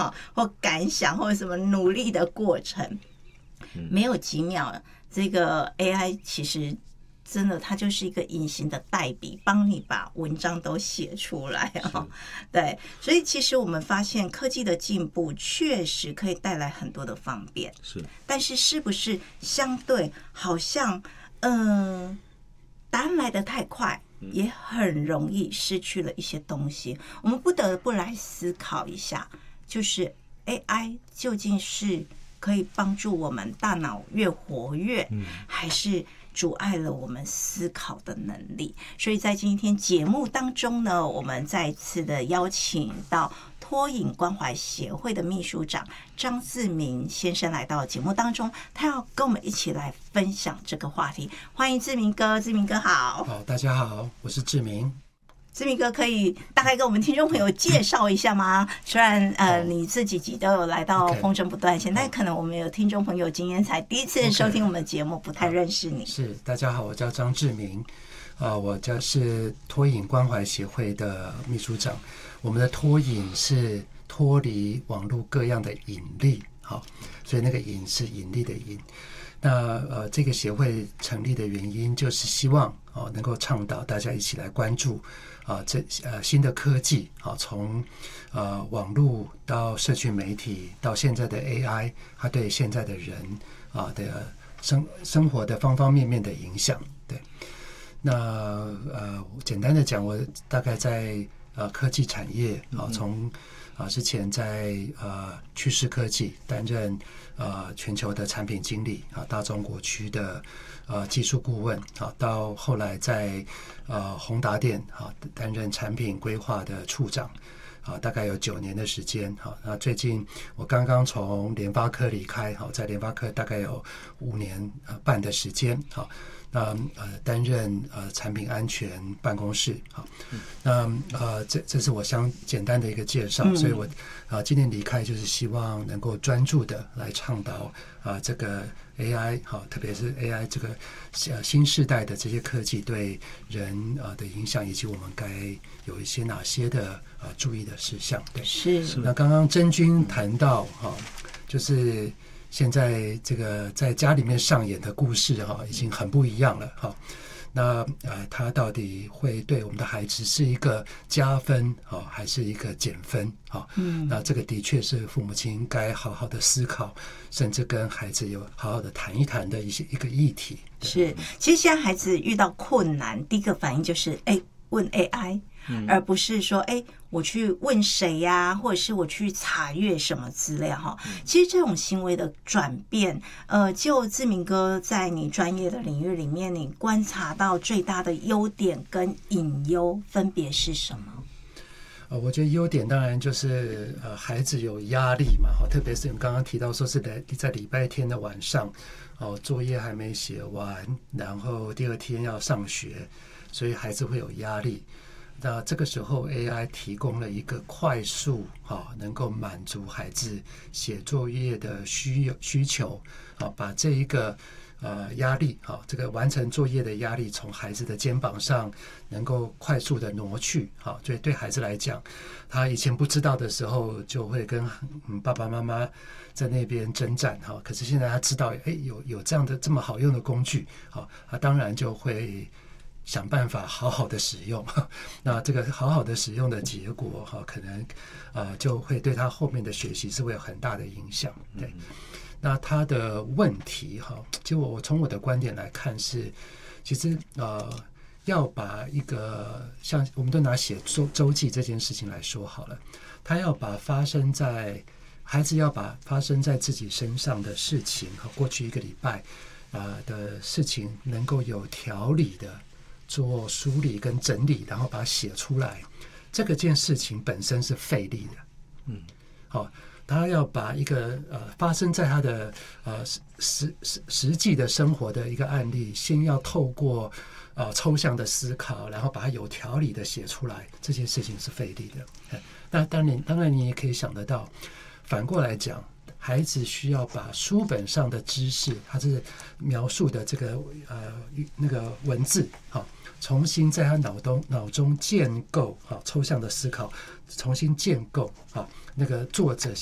或感想或什么努力的过程，没有几秒，这个 AI 其实真的它就是一个隐形的代笔，帮你把文章都写出来对，所以其实我们发现科技的进步确实可以带来很多的方便，但是是不是相对好像答案来得太快，也很容易失去了一些东西。我们不得不来思考一下，就是 AI 究竟是可以帮助我们大脑越活跃，还是阻碍了我们思考的能力？所以在今天节目当中呢，我们再次的邀请到托引关怀协会的秘书长张志明先生来到节目当中，他要跟我们一起来分享这个话题。欢迎志明哥，志明哥好。 好，大家好，我是志明。 志明哥可以大概跟我们听众朋友介绍一下吗？虽然你这几集都有来到风筝不断线，但可能我们有听众朋友今天才第一次收听我们的节目，不太认识你。 是，大家好，我叫张志明，我是托引关怀协会的秘书长。我们的托引是脱离网络各样的引力，好，所以那个引是引力的引。那这个协会成立的原因就是希望能够倡导大家一起来关注新的科技，从网络到社群媒体到现在的 AI， 它对现在的人的生活的方方面面的影响。对，那简单的讲，我大概在科技产业从之前在趋势科技担任全球的产品经理大中国区的技术顾问到后来在宏达电担任产品规划的处长大概有9年的时间那最近我刚刚从联发科离开在联发科大概有5年半的时间那担任产品安全办公室那这是我简单的一个介绍所以我今年离开就是希望能够专注的来倡导这个 AI 特别是 AI 这个新世代的这些科技对人的影响，以及我们该有一些哪些的注意的事项。对， 是。 那刚刚真君谈到就是现在这个在家里面上演的故事已经很不一样了那它到底会对我们的孩子是一个加分还是一个减分那这个的确是父母亲该好好的思考，甚至跟孩子有好好的谈一谈的一个议题。 是，其实现在孩子遇到困难，第一个反应就是问 AI，而不是说我去问谁呀，或者是我去查阅什么资料其实这种行为的转变就志明哥在你专业的领域里面，你观察到最大的优点跟隐忧分别是什么？ 我觉得优点当然就是孩子有压力嘛特别是你刚刚提到说是在礼拜天的晚上作业还没写完，然后第2天要上学，所以孩子会有压力。那这个时候 AI 提供了一个快速能够满足孩子写作业的需求把这一个压力这个完成作业的压力从孩子的肩膀上能够快速的挪去所以对孩子来讲，他以前不知道的时候就会跟爸爸妈妈在那边征战可是现在他知道有这样的这么好用的工具他当然就会想办法好好的使用那这个好好的使用的结果可能就会对他后面的学习是会有很大的影响。对，那他的问题就我从我的观点来看是其实要把一个像我们都拿写周记这件事情来说好了，他要把孩子要把发生在自己身上的事情过去1个礼拜的事情能够有条理的做梳理跟整理，然后把它写出来，这个件事情本身是费力的他要把一个发生在他的实际的生活的一个案例，先要透过抽象的思考，然后把它有条理的写出来，这件事情是费力的。那当然你也可以想得到，反过来讲，孩子需要把书本上的知识，他是描述的这个那个文字重新在他脑中建构抽象的思考，重新建构那个作者